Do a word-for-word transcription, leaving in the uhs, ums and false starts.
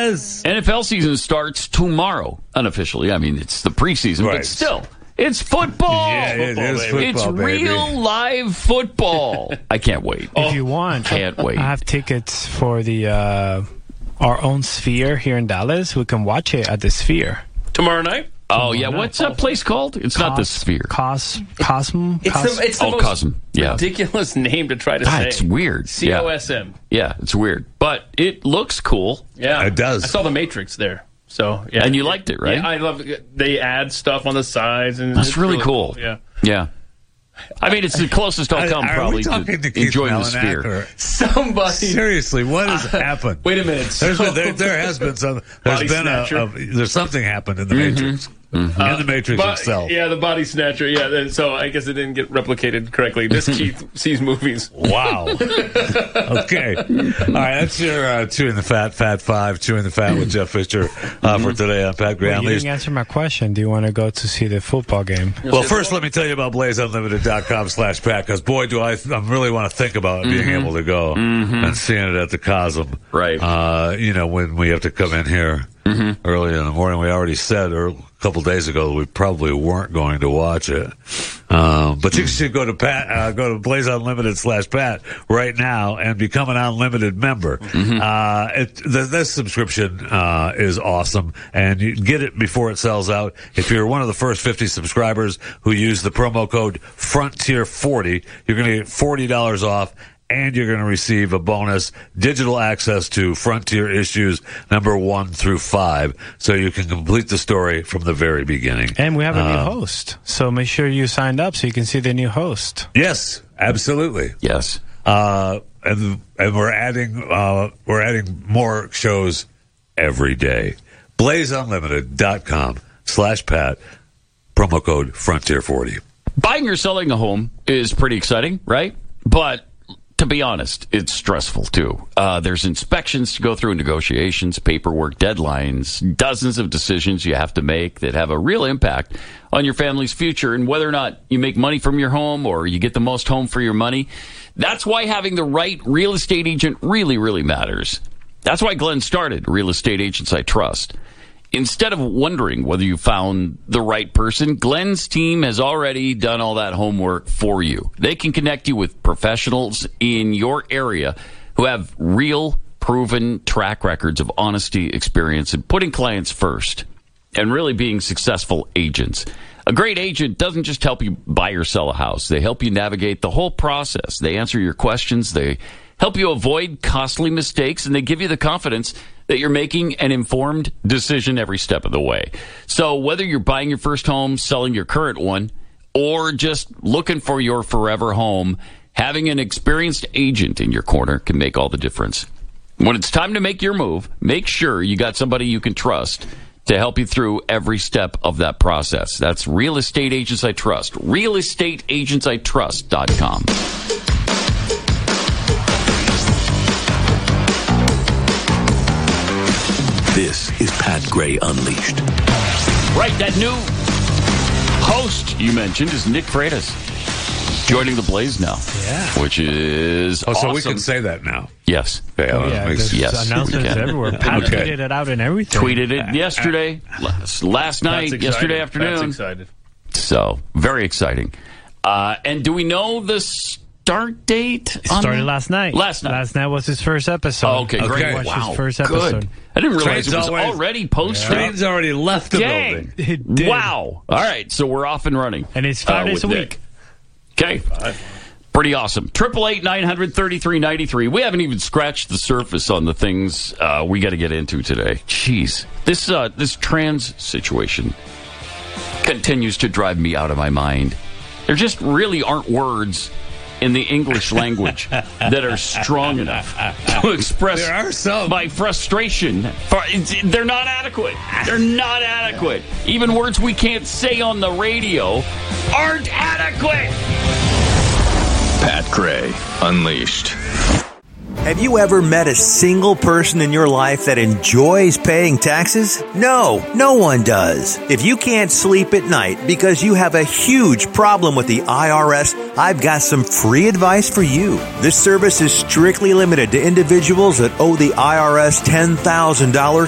does. N F L season starts tomorrow, unofficially. I mean, it's the preseason, Right. but still, it's football. Yeah, it football, is baby. football, It's baby. real live football. I can't wait. If you want, Can't wait. I have tickets for the uh, our own Sphere here in Dallas. We can watch it at the Sphere. Tomorrow night? Oh, yeah. What's that place called? It's not the Sphere. Cos, Cosm? It's Cos- the, it's the Oh, most Cosm. Yeah. ridiculous name to try to God, say. it's weird. C O S M. Yeah. yeah, it's weird. But it looks cool. Yeah. It does. I saw the Matrix there. So, yeah. And you liked it, right? Yeah, I love it. They add stuff on the sides. and That's it's really, cool. Yeah. Yeah. I mean, it's the closest I'll come Are we probably talking to to Keith enjoying the Malinak, Sphere. or- Somebody. Seriously, what has happened? Wait a minute. There's So- been, there, there has been some. There's Body been a, snatcher. a. There's something happened in the Matrix. In the Matrix Bo- itself. Yeah, the body snatcher. Yeah, then- so I guess it didn't get replicated correctly. This Keith sees movies. Wow. Okay. All right, that's your uh, Chewing the Fat, Fat Five, Chewing the Fat with Jeff Fisher uh, for today on Pat Gray Wait, you Unleashed. didn't answer my question. Do you want to go to see the football game? Well, first, let me tell you about blaze unlimited dot com slash Pat, because boy, do I, I really want to think about being able to go and seeing it at the Cosm. Right. Uh, you know, when we have to come in here early in the morning. We already said or a couple days ago that we probably weren't going to watch it. Um, but you should go to Pat, uh, go to blaze unlimited slash Pat right now and become an unlimited member. Uh, it, the, this subscription, uh, is awesome, and you can get it before it sells out. If you're one of the first fifty subscribers who use the promo code Frontier forty, you're going to get forty dollars off. And you're going to receive a bonus digital access to Frontier issues number one through five, so you can complete the story from the very beginning. And we have a new Uh, host. So make sure you signed up so you can see the new host. Yes, absolutely. Yes. Uh, and and we're adding uh, we're adding more shows every day. blaze unlimited dot com slash Pat, promo code Frontier forty. Buying or selling a home is pretty exciting, right? But to be honest, it's stressful too. Uh, there's inspections to go through, negotiations, paperwork, deadlines, dozens of decisions you have to make that have a real impact on your family's future and whether or not you make money from your home or you get the most home for your money. That's why having the right real estate agent really, really matters. That's why Glenn started Real Estate Agents I Trust. Instead of wondering whether you found the right person, Glenn's team has already done all that homework for you. They can connect you with professionals in your area who have real, proven track records of honesty, experience, and putting clients first, and really being successful agents. A great agent doesn't just help you buy or sell a house. They help you navigate the whole process. They answer your questions. They help you avoid costly mistakes, and they give you the confidence that you're making an informed decision every step of the way. So whether you're buying your first home, selling your current one, or just looking for your forever home, having an experienced agent in your corner can make all the difference. When it's time to make your move, make sure you got somebody you can trust to help you through every step of that process. That's Real Estate Agents I Trust. real estate agents I trust dot com. This is Pat Gray Unleashed. Right, that new host you mentioned is Nick Freitas, joining the Blaze now. Yeah. Which is Oh, so awesome. we can say that now. Yes. Okay, Oh, that yeah, makes- there's yes, we announcements can. everywhere. Pat Okay. tweeted it out and everything. Tweeted it yesterday, last, last night, Pat's yesterday excited. afternoon. Pat's excited. So, very exciting. Uh, and do we know the start date? It on started that? last night. Last night. Last night was his first episode. Oh, okay, great. Okay. Watched Wow, his first good. episode. I didn't realize Train's it was always- already posted. Train's already left the Dang. building. It did. Wow. All right, so we're off and running. And it's five uh, days with a Nick. week. Okay. Pretty awesome. Triple eight nine hundred thirty three ninety three. We haven't even scratched the surface on the things uh, we got to get into today. Jeez, this uh, this trans situation continues to drive me out of my mind. There just really aren't words in the English language that are strong enough to express There are some. my frustration. For, they're not adequate. They're not adequate. Even words we can't say on the radio aren't adequate. Pat Gray Unleashed. Have you ever met a single person in your life that enjoys paying taxes? No, no one does. If you can't sleep at night because you have a huge problem with the I R S, I've got some free advice for you. This service is strictly limited to individuals that owe the I R S ten thousand dollars